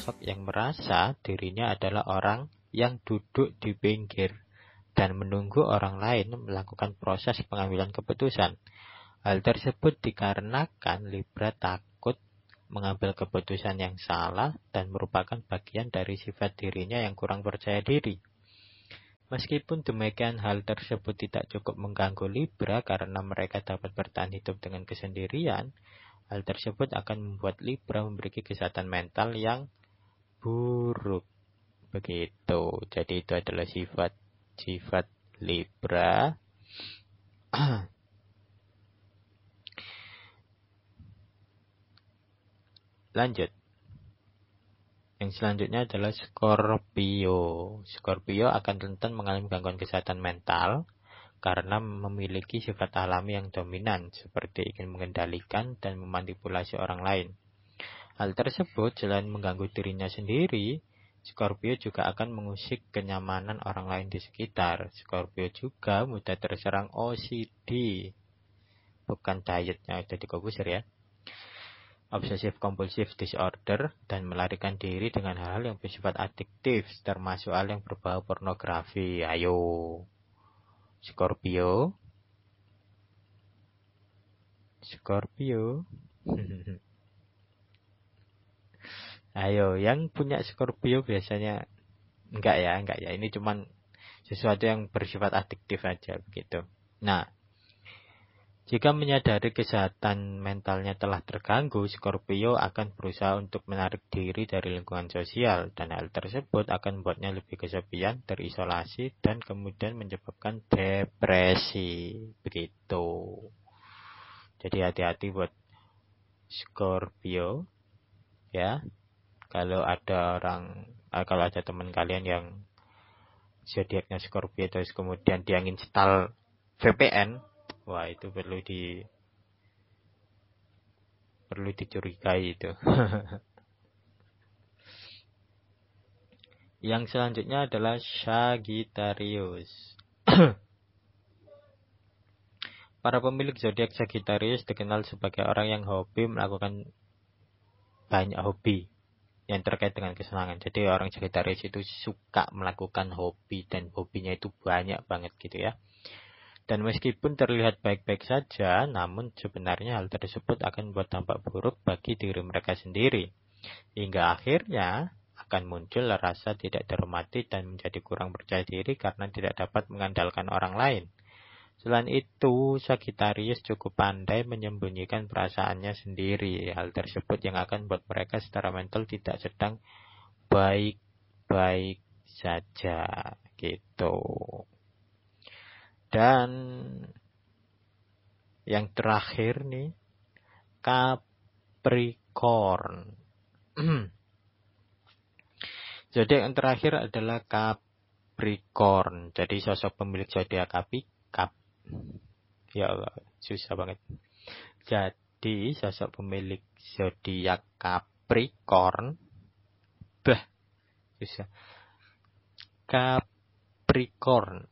sosok yang merasa dirinya adalah orang yang duduk di pinggir dan menunggu orang lain melakukan proses pengambilan keputusan. Hal tersebut dikarenakan Libra takut mengambil keputusan yang salah dan merupakan bagian dari sifat dirinya yang kurang percaya diri. Meskipun demikian, hal tersebut tidak cukup mengganggu Libra karena mereka dapat bertahan hidup dengan kesendirian. Hal tersebut akan membuat Libra memiliki kesehatan mental yang buruk. Begitu. Jadi itu adalah sifat Libra. Lanjut. Yang selanjutnya adalah Scorpio. Scorpio akan rentan mengalami gangguan kesehatan mental karena memiliki sifat alami yang dominan, seperti ingin mengendalikan dan memanipulasi orang lain. Hal tersebut selain mengganggu dirinya sendiri, Scorpio juga akan mengusik kenyamanan orang lain di sekitar. Scorpio juga mudah terserang OCD. Bukan dietnya, jadi Corbusier ya. Obsessive compulsive disorder, dan melarikan diri dengan hal-hal yang bersifat adiktif, termasuk hal yang berbau pornografi. Ayo, Scorpio. Ayo, yang punya Scorpio biasanya enggak ya. Ini cuman sesuatu yang bersifat adiktif aja begitu. Nah, jika menyadari kesehatan mentalnya telah terganggu, Scorpio akan berusaha untuk menarik diri dari lingkungan sosial, dan hal tersebut akan membuatnya lebih kesepian, terisolasi, dan kemudian menyebabkan depresi. Begitu. Jadi hati-hati buat Scorpio, ya. Kalau ada teman kalian yang zodiaknya Scorpio terus kemudian dia install VPN, wah itu perlu dicurigai itu. Yang selanjutnya adalah Sagittarius. Para pemilik zodiak Sagittarius dikenal sebagai orang yang hobi melakukan banyak hobi yang terkait dengan kesenangan. Jadi orang Sagittarius itu suka melakukan hobi dan hobinya itu banyak banget gitu ya. Dan meskipun terlihat baik-baik saja, namun sebenarnya hal tersebut akan membuat dampak buruk bagi diri mereka sendiri. Hingga akhirnya akan muncul rasa tidak dihormati dan menjadi kurang percaya diri karena tidak dapat mengandalkan orang lain. Selain itu, Sagittarius cukup pandai menyembunyikan perasaannya sendiri. Hal tersebut yang akan membuat mereka secara mental tidak sedang baik-baik saja gitu. Dan yang terakhir nih, Capricorn. Zodiak yang terakhir adalah Capricorn. Jadi sosok pemilik zodiak ya Allah, susah banget. Jadi sosok pemilik zodiak Capricorn, susah. Capricorn.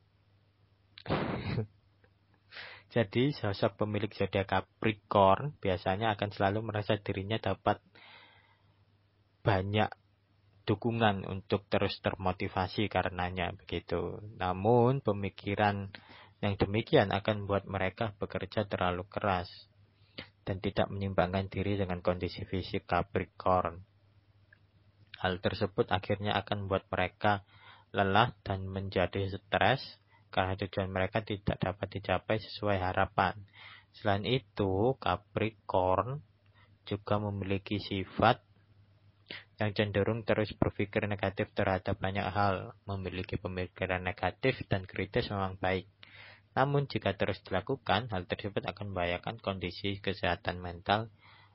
Jadi sosok pemilik zodiak Capricorn biasanya akan selalu merasa dirinya dapat banyak dukungan untuk terus termotivasi karenanya begitu. Namun pemikiran yang demikian akan membuat mereka bekerja terlalu keras dan tidak menyeimbangkan diri dengan kondisi fisik Capricorn. Hal tersebut akhirnya akan membuat mereka lelah dan menjadi stres karena tujuan mereka tidak dapat dicapai sesuai harapan. Selain itu, Capricorn juga memiliki sifat yang cenderung terus berpikir negatif terhadap banyak hal. Memiliki pemikiran negatif dan kritis memang baik. Namun jika terus dilakukan, hal tersebut akan membahayakan kondisi kesehatan mental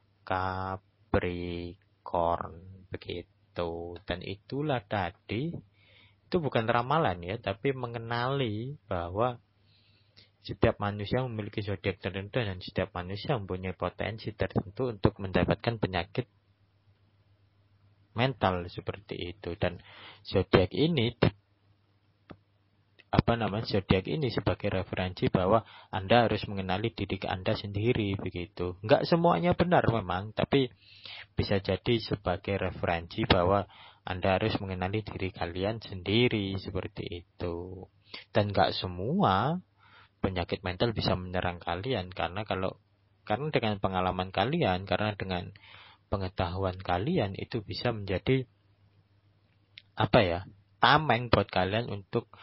Capricorn. Begitu. Dan itulah tadi, itu bukan ramalan ya, tapi mengenali bahwa setiap manusia memiliki zodiak tertentu dan setiap manusia mempunyai potensi tertentu untuk mendapatkan penyakit mental seperti itu. Dan zodiak ini zodiak ini sebagai referensi bahwa Anda harus mengenali diri Anda sendiri begitu. Enggak semuanya benar memang, tapi bisa jadi sebagai referensi bahwa Anda harus mengenali diri kalian sendiri, seperti itu. Dan gak semua penyakit mental bisa menyerang kalian, karena dengan pengalaman kalian, karena dengan pengetahuan kalian, itu bisa menjadi tameng buat kalian untuk